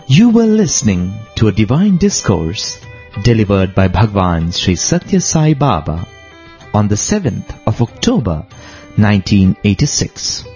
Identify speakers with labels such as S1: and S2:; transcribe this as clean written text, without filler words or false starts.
S1: You were listening to a divine discourse delivered by Bhagwan Sri Satya Sai Baba on the 7th of October 1986.